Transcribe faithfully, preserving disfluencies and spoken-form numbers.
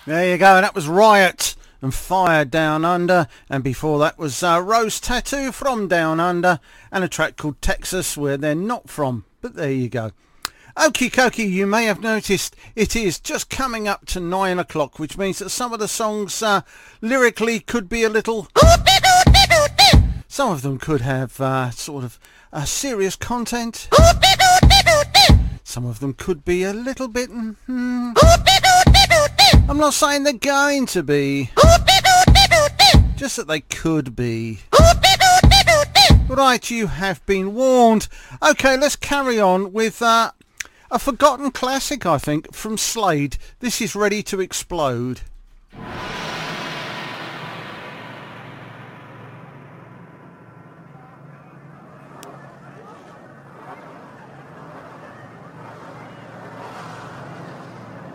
There you go, and that was Riot and Fire Down Under, and before that was uh, Rose Tattoo from Down Under, and a track called Texas, where they're not from, but there you go. Okie dokie, you may have noticed it is just coming up to nine o'clock, which means that some of the songs uh, lyrically could be a little... Some of them could have uh, sort of uh, serious content. Some of them could be a little bit... Hmm, I'm not saying they're going to be, just that they could be. Right, you have been warned. Okay, let's carry on with uh, a forgotten classic, I think, from Slade. This is Ready to Explode.